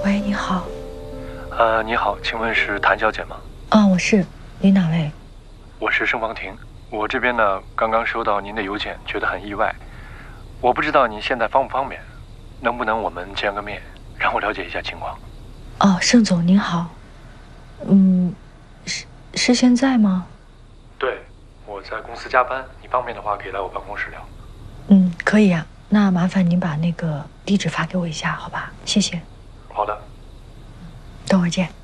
喂，你好。 你好，请问是谭小姐吗？ 我是。你哪位？ 我是盛芳婷。我这边呢，刚刚收到您的邮件，觉得很意外。我不知道您现在方不方便，能不能我们见个面，让我了解一下情况？ 盛总您好。是现在吗？ 对，我在公司加班，你方便的话可以来我办公室聊。 可以啊。那麻烦您把那个地址发给我一下，好吧？谢谢。 好的。 等会儿见。